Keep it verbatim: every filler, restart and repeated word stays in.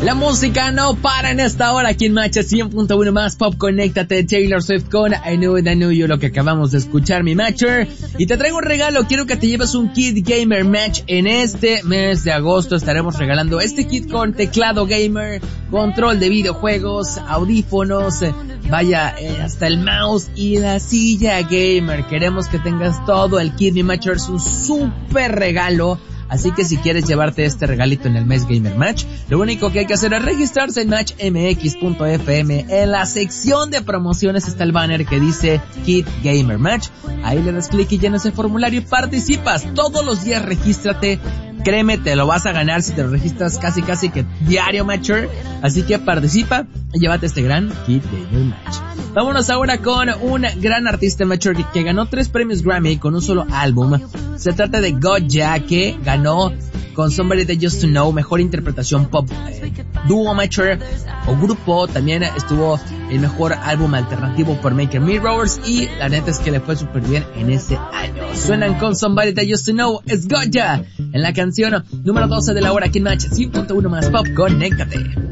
La música no para en esta hora aquí en Match cien punto uno más Pop. Conéctate, Taylor Swift con I Knew It, I Knew You, lo que acabamos de escuchar, mi Matcher. Y te traigo un regalo, quiero que te lleves un kit gamer Match. En este mes de agosto estaremos regalando este kit con teclado gamer, control de videojuegos, audífonos, vaya, eh, hasta el mouse y la silla gamer. Queremos que tengas todo el kit, mi Matcher, es un súper regalo. Así que si quieres llevarte este regalito en el mes Gamer Match, lo único que hay que hacer es registrarse en match m x punto f m. En la sección de promociones está el banner que dice Kit Gamer Match. Ahí le das clic y llenas el formulario y participas. Todos los días regístrate. Créeme, te lo vas a ganar si te lo registras casi casi que diario, Matcher. Así que participa y llévate este gran Kit Gamer Match. Vámonos ahora con un gran artista, Matcher, que, que ganó tres premios Grammy con un solo álbum. Se trata de Gotye, que ganó con Somebody That Used to Know mejor interpretación pop, eh, dúo, Matcher, o grupo. También estuvo el mejor álbum alternativo por Maker Mirrors, y la neta es que le fue súper bien en ese año. Suenan con Somebody That Used to Know, es Gotye en la canción número doce de la hora aquí en Match cien punto uno más Pop. Conéctate.